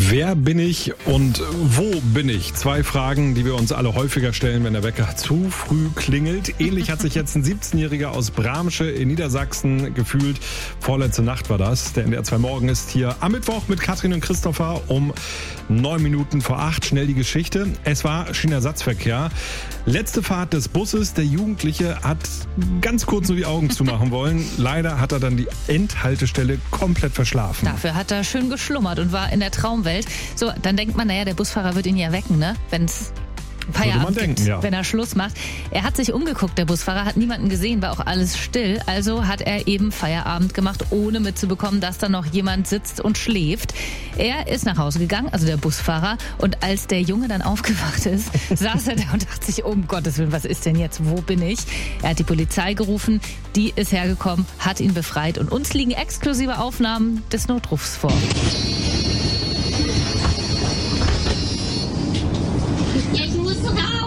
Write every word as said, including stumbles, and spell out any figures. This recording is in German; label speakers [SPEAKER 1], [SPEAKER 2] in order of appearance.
[SPEAKER 1] Wer bin ich und wo bin ich? Zwei Fragen, die wir uns alle häufiger stellen, wenn der Wecker zu früh klingelt. Ähnlich hat sich jetzt ein siebzehnjähriger aus Bramsche in Niedersachsen gefühlt. Vorletzte Nacht war das. Der N D R zwei Morgen ist hier am Mittwoch mit Katrin und Christopher um neun Minuten vor acht. Schnell die Geschichte. Es war Schienenersatzverkehr. Letzte Fahrt des Busses. Der Jugendliche hat ganz kurz nur die Augen zumachen wollen. Leider hat er dann die Endhaltestelle komplett verschlafen.
[SPEAKER 2] Dafür hat er schön geschlummert und war in der Traumwelt. So, dann denkt man, naja, der Busfahrer wird ihn ja wecken, ne? Wenn es Feierabend
[SPEAKER 1] denken,
[SPEAKER 2] gibt,
[SPEAKER 1] ja.
[SPEAKER 2] wenn er Schluss macht. Er hat sich umgeguckt, der Busfahrer, hat niemanden gesehen, war auch alles still. Also hat er eben Feierabend gemacht, ohne mitzubekommen, dass da noch jemand sitzt und schläft. Er ist nach Hause gegangen, also der Busfahrer. Und als der Junge dann aufgewacht ist, saß er da und dachte sich, um Gottes Willen, was ist denn jetzt? Wo bin ich? Er hat die Polizei gerufen, die ist hergekommen, hat ihn befreit. Und uns liegen exklusive Aufnahmen des Notrufs vor.
[SPEAKER 3] Ich muss sogar